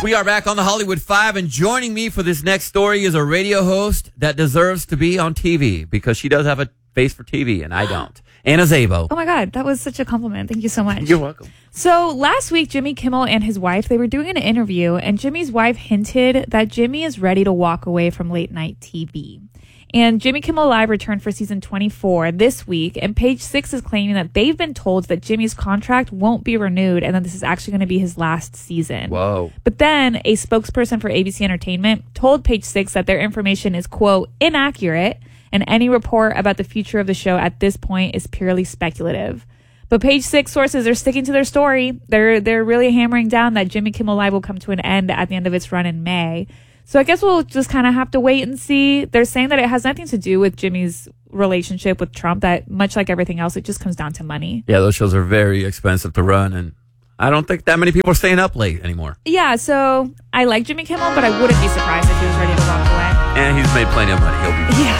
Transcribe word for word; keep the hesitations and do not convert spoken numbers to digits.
We are back on the Hollywood Five, and joining me for this next story is a radio host that deserves to be on T V because she does have a face for T V, and I don't. Anna Szabo. Oh my God, that was such a compliment. Thank you so much. You're welcome. So last week, Jimmy Kimmel and his wife, they were doing an interview, and Jimmy's wife hinted that Jimmy is ready to walk away from late night T V. And Jimmy Kimmel Live returned for season twenty-four this week, and Page Six is claiming that they've been told that Jimmy's contract won't be renewed and that this is actually going to be his last season. Whoa. But then a spokesperson for A B C Entertainment told Page Six that their information is, quote, inaccurate, and any report about the future of the show at this point is purely speculative. But Page Six sources are sticking to their story. They're they're really hammering down that Jimmy Kimmel Live will come to an end at the end of its run in May. So I guess we'll just kind of have to wait and see. They're saying that it has nothing to do with Jimmy's relationship with Trump, that much like everything else, it just comes down to money. Yeah, those shows are very expensive to run, and I don't think that many people are staying up late anymore. Yeah, so I like Jimmy Kimmel, but I wouldn't be surprised if he was ready to walk away. And he's made plenty of money. He'll be Yeah.